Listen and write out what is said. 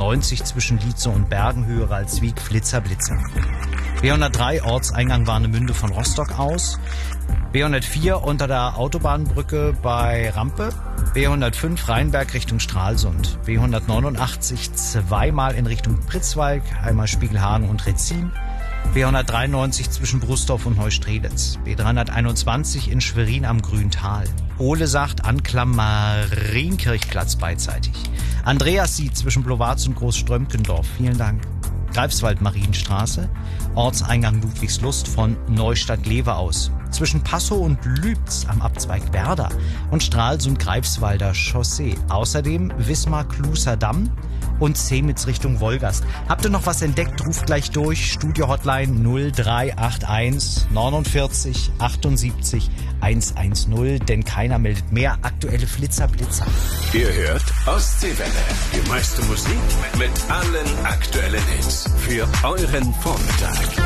B190 zwischen Lietze und Bergenhöhe Ralswiek Flitzer Blitzer. B103 Ortseingang Warnemünde von Rostock aus. B104 unter der Autobahnbrücke bei Rampe. B105 Rheinberg Richtung Stralsund. B189 zweimal in Richtung Pritzwalk, einmal Spiegelhagen und Retzin. B193 zwischen Brustorf und Neustrelitz. B321 in Schwerin am Grüntal. Ole sagt Anklam Marienkirchplatz beidseitig. Andreas sieht zwischen Blowarz und Großströmkendorf. Vielen Dank. Greifswald Marienstraße, Ortseingang Ludwigslust von Neustadt-Lewe aus. Zwischen Passow und Lübz am Abzweig Werder und Stralsund-Greifswalder Chaussee. Außerdem Wismar-Kluser-Damm und Zemitz Richtung Wolgast. Habt ihr noch was entdeckt? Ruft gleich durch. Studio-Hotline 0381 49 78 110, denn keiner meldet mehr. Aktuelle Flitzer-Blitzer. Ihr hört Ostseewelle. Die meiste Musik mit allen aktuellen Hits für euren Vormittag.